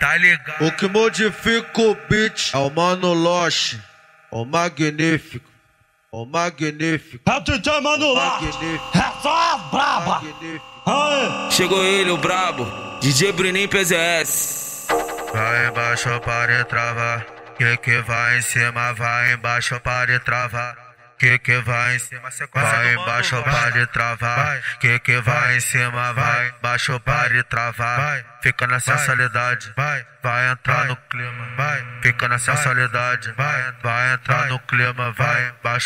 tá ligado? O que modifica o beat é o Mano Loche, o magnífico, o magnífico. É o DJ Mano Loche, é só as braba. Chegou ele, o brabo, DJ Bruninho PZS. Vai embaixo para travar, que vai em cima, vai embaixo para travar. Que vai em cima, vai embaixo para travar. Que vai em cima, vai embaixo para travar. Fica na sensualidade, vai entrar no clima. Fica na sensualidade, vai entrar no clima, vai embaixo.